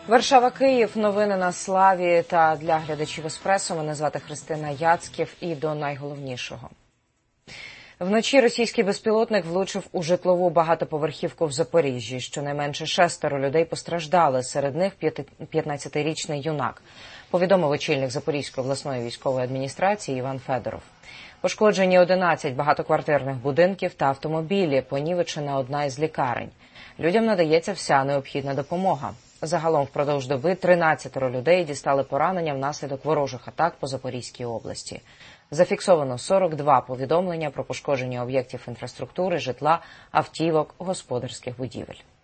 Варшава-Київ. Новини на Славі та для глядачів Еспресо. Мене звати Христина Яцьків і до найголовнішого. Вночі російський безпілотник влучив у житлову багатоповерхівку в Запоріжжі. Щонайменше 6 людей постраждали, серед них 15-річний юнак, повідомив очільник Запорізької обласної військової адміністрації Іван Федоров. Пошкоджені 11 багатоквартирних будинків та автомобілі, понівечена одна із лікарень. Людям надається вся необхідна допомога. Загалом впродовж доби 13 людей дістали поранення внаслідок ворожих атак по Запорізькій області. Зафіксовано 42 повідомлення про пошкодження об'єктів інфраструктури, житла, автівок, господарських будівель.